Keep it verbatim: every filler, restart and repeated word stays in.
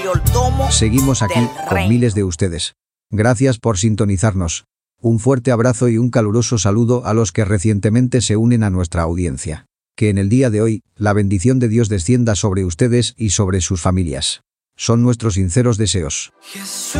Seguimos aquí con miles de ustedes. Gracias por sintonizarnos. Un fuerte abrazo y un caluroso saludo a los que recientemente se unen a nuestra audiencia. Que en el día de hoy, la bendición de Dios descienda sobre ustedes y sobre sus familias. Son nuestros sinceros deseos.